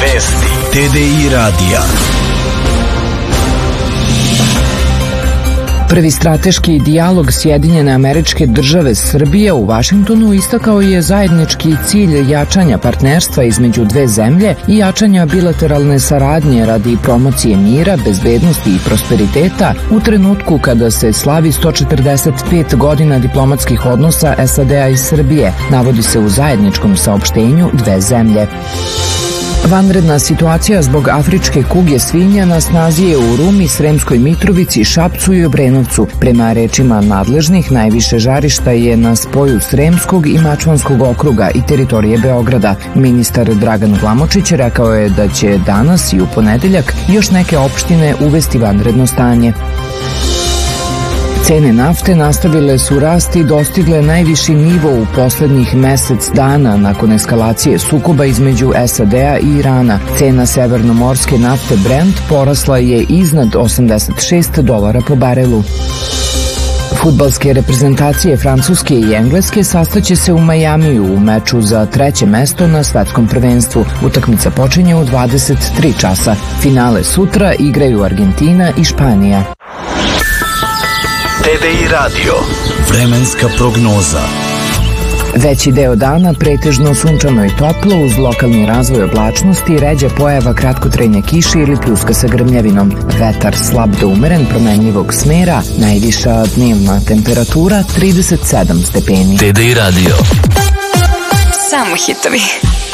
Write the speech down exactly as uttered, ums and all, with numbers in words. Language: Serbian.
Vesti T D I radija. Prvi strateški dijalog Sjedinjene Američke Države Srbije u Vašingtonu istakao je zajednički cilj jačanja partnerstva između dve zemlje i jačanja bilateralne saradnje radi promocije mira, bezbednosti i prosperiteta u trenutku kada se slavi sto četrdeset pet godina diplomatskih odnosa S A D-a i Srbije, navodi se u zajedničkom saopštenju dve zemlje. Vanredna situacija zbog afričke kuge svinja na snazi je u Rumi, Sremskoj Mitrovici, Šapcu i Obrenovcu. Prema rečima nadležnih, najviše žarišta je na spoju Sremskog i Mačvanskog okruga i teritorije Beograda. Ministar Dragan Glamočić rekao je da će danas i u ponedeljak još neke opštine uvesti vanredno stanje. Cene nafte nastavile su rast i dostigle najviši nivo u poslednjih mesec dana nakon eskalacije sukoba između S A D-a i Irana. Cena severnomorske nafte Brent porasla je iznad osamdeset šest dolara po barelu. Fudbalske reprezentacije Francuske i Engleske sastaće se u Majamiju u meču za treće mesto na svetskom prvenstvu. Utakmica počinje u dvadeset tri časa. Finale sutra igraju Argentina i Španija. T D I radio. Vremenska prognoza. Veći deo dana pretežno sunčano i toplo uz lokalni razvoj oblačnosti, ređa pojava kratkotrajne kiše ili pljuska sa grmljavinom. Vetar slab do umeren promenljivog smera, najviša dnevna temperatura trideset sedam stepeni. T D I radio. Samo hitovi.